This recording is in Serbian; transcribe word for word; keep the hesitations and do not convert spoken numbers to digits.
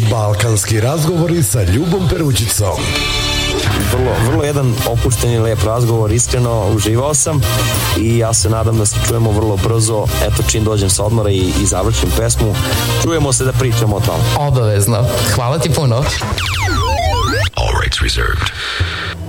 Balkanski razgovori sa Ljubom Perućicom. Vrlo, vrlo jedan opušten i lep razgovor, iskreno uživao sam i ja se nadam da se čujemo vrlo brzo, eto čim dođem sa odmora i, i završim pesmu, čujemo se da pričamo o tome. Obavezno, hvala ti puno. All rights reserved.